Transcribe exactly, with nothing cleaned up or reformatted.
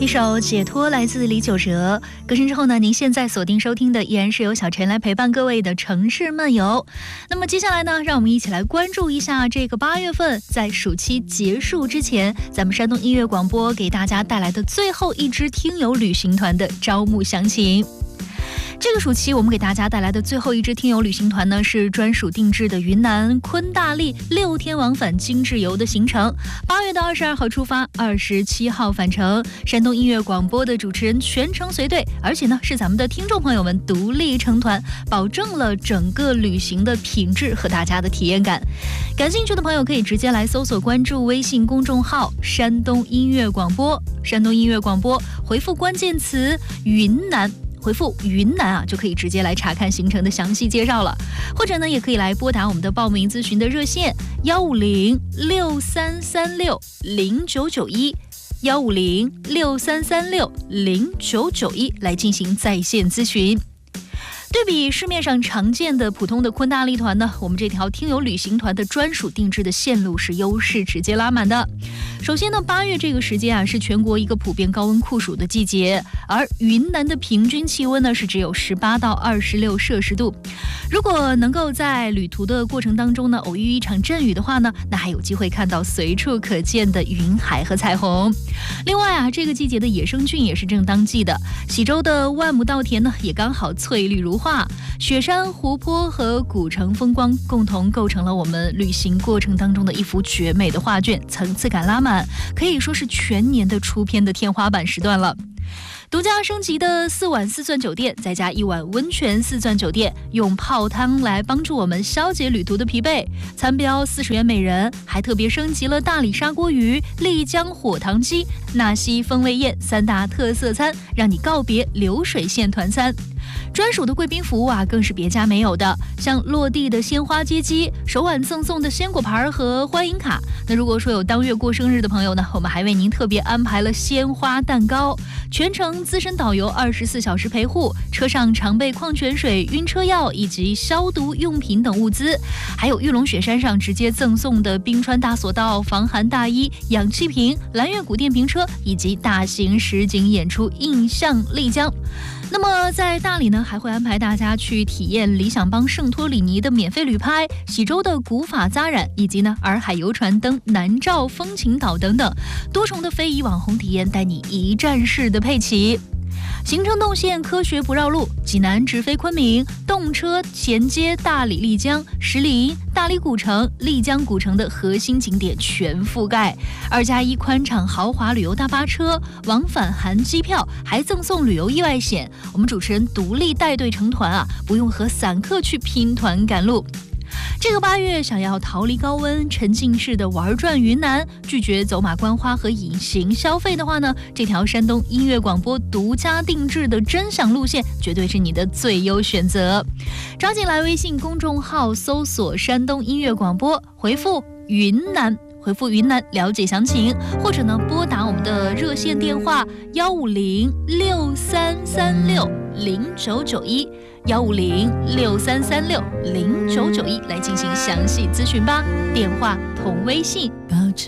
一首解脱来自李玖哲，歌声之后呢，您现在锁定收听的依然是由小陈来陪伴各位的城市漫游。那么接下来呢，让我们一起来关注一下这个八月份在暑期结束之前，咱们山东音乐广播给大家带来的最后一支听友旅行团的招募详情。这个暑期我们给大家带来的最后一支听友旅行团呢，是专属定制的云南昆大丽六天往返精致游的行程。八月的二十二号出发，二十七号返程。山东音乐广播的主持人全程随队，而且呢是咱们的听众朋友们独立成团，保证了整个旅行的品质和大家的体验感。感兴趣的朋友可以直接来搜索关注微信公众号山东音乐广播，山东音乐广播回复关键词云南，回复云南啊，就可以直接来查看行程的详细介绍了。或者呢，也可以来拨打我们的报名咨询的热线幺五零六三三六零九九一，幺五零六三三六零九九一来进行在线咨询。对比市面上常见的普通的昆大丽团呢，我们这条听友旅行团的专属定制的线路是优势直接拉满的。首先呢，八月这个时间啊，是全国一个普遍高温酷暑的季节，而云南的平均气温呢是只有十八到二十六摄氏度。如果能够在旅途的过程当中呢，偶遇一场阵雨的话呢，那还有机会看到随处可见的云海和彩虹。另外啊，这个季节的野生菌也是正当季的，喜洲的万亩稻田呢也刚好翠绿如画，雪山、湖泊和古城风光共同构成了我们旅行过程当中的一幅绝美的画卷，层次感拉满，可以说是全年的出片的天花板时段了。独家升级的四晚四钻酒店，再加一晚温泉四钻酒店，用泡汤来帮助我们消解旅途的疲惫。餐标四十元每人，还特别升级了大理砂锅鱼、丽江火塘鸡、纳西风味宴三大特色餐，让你告别流水线团餐。专属的贵宾服务啊，更是别家没有的，像落地的鲜花接机、手挽赠送的鲜果盘和欢迎卡。那如果说有当月过生日的朋友呢，我们还为您特别安排了鲜花蛋糕，全程资深导游二十四小时陪护，车上常备矿泉水、晕车药以及消毒用品等物资，还有玉龙雪山上直接赠送的冰川大索道、防寒大衣、氧气瓶、蓝月谷电瓶车以及大型实景演出印象丽江。那么在大理呢，还会安排大家去体验理想邦圣托里尼的免费旅拍、喜洲的古法扎染，以及呢洱海游船登南诏风情岛等等多重的非遗网红体验，带你一站式的配齐。行程动线科学不绕路，济南直飞昆明，动车衔接大理、丽江、石林、大理古城、丽江古城的核心景点全覆盖。二加一宽敞豪华旅游大巴车，往返含机票，还赠送旅游意外险。我们主持人独立带队成团啊，不用和散客去拼团赶路。这个八月想要逃离高温，沉浸式的玩转云南，拒绝走马观花和隐形消费的话呢，这条山东音乐广播独家定制的真享路线绝对是你的最优选择。抓紧来微信公众号搜索山东音乐广播，回复云南，回复云南了解详情，或者呢拨打我们的热线电话幺五零六三三六零九九一，幺五零六三三六零九九一来进行详细咨询吧，电话同微信。